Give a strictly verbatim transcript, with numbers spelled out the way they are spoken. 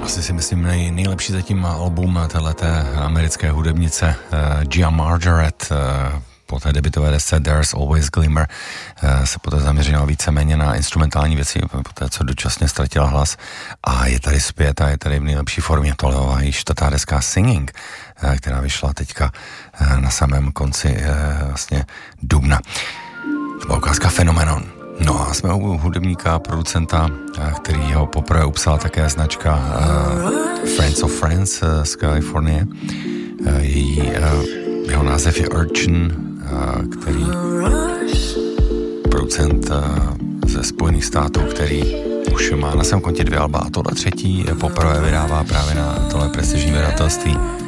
asi si myslím nej, nejlepší zatím album téhleté americké hudebnice uh, Gia Margaret, uh, po té debutové desce There's Always Glimmer uh, se poté zaměřila víceméně na instrumentální věci, poté co dočasně ztratila hlas a je tady zpět a je tady v nejlepší formě. Tohle je čtvrtá deska Singing, uh, která vyšla teďka uh, na samém konci uh, vlastně dubna. To byla ukázka Phenomenon. No a jsme u hudebníka, producenta, který ho poprvé upsala také značka uh, Friends of Friends uh, z Kalifornie. Uh, její, uh, jeho název je Urchin, uh, který producent uh, ze Spojených států, který už má na svém kontě dvě alba a tohle třetí poprvé vydává právě na tohle prestižní vydavatelství